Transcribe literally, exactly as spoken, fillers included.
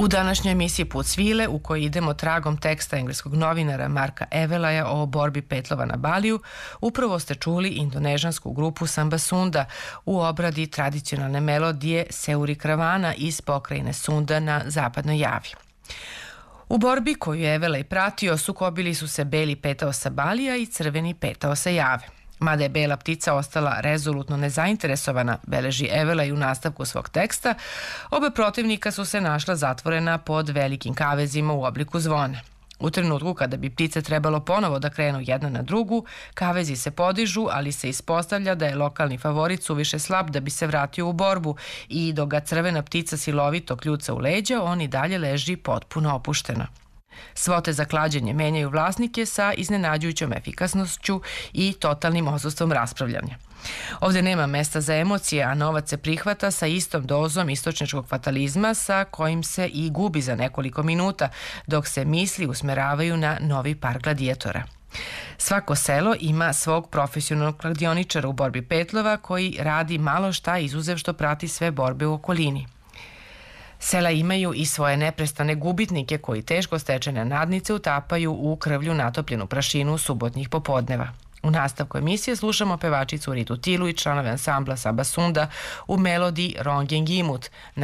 U današnjoj emisiji Put svile, u kojoj idemo tragom teksta engleskog novinara Marka Evelaja o borbi petlova na Baliju, upravo ste čuli indonežansku grupu Samba Sunda u obradi tradicionalne melodije Seuri Kravana iz pokrajine Sunda na zapadnoj Javi. U borbi koju je Evelaj pratio sukobili su se beli petao sa Balija i crveni petao sa Jave. Mada je bela ptica ostala rezolutno nezainteresovana, beleži Evelaj u nastavku svog teksta, oba protivnika su se našla zatvorena pod velikim kavezima u obliku zvona. U trenutku kada bi ptice trebalo ponovo da krenu jedna na drugu, kavezi se podižu, ali se ispostavlja da je lokalni favorit suviše slab da bi se vratio u borbu i dok ga crvena ptica silovito kljuca u leđa, on i dalje leži potpuno opušteno. Svote za klađenje menjaju vlasnike sa iznenađujućom efikasnošću i totalnim odsustvom raspravljanja. Ovde nema mesta za emocije, a novac se prihvata sa istom dozom istočničkog fatalizma sa kojim se i gubi za nekoliko minuta, dok se misli usmeravaju na novi par gladijatora. Svako selo ima svog profesionalnog kladioničara u borbi petlova koji radi malo šta izuzev što prati sve borbe u okolini. Sela imaju i svoje neprestane gubitnike koji teško stečene nadnice utapaju u krvlju natopljenu prašinu subotnjih popodneva. U nastavku emisije slušamo pevačicu Ritu Tilu i članove ansambla Samba Sunda u melodiji Rongeng Imut,